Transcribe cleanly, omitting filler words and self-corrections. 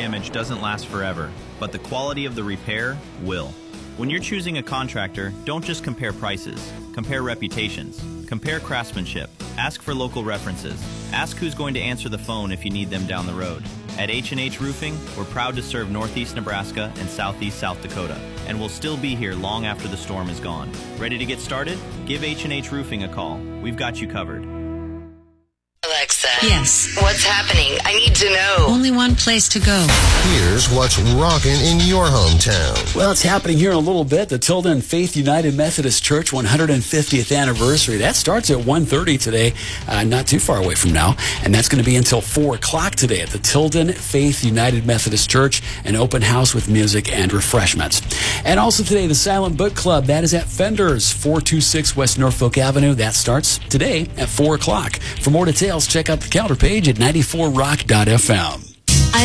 damage doesn't last forever, but the quality of the repair will. When you're choosing a contractor, don't just compare prices. Compare reputations. Compare craftsmanship. Ask for local references. Ask who's going to answer the phone if you need them down the road. At H&H Roofing, we're proud to serve Northeast Nebraska and Southeast South Dakota, and we'll still be here long after the storm is gone. Ready to get started? Give H&H Roofing a call. We've got you covered. Alexa. Yes. What's happening? I need to know. Only one place to go. Here's what's rocking in your hometown. Well, it's happening here in a little bit. The Tilden Faith United Methodist Church 150th anniversary. That starts at 1:30 today, not too far away from now. And that's going to be until 4 o'clock today at the Tilden Faith United Methodist Church, an open house with music and refreshments. And also today, the Silent Book Club. That is at Fender's, 426 West Norfolk Avenue. That starts today at 4 o'clock. For more details, check out the calendar page at 94rock.fm.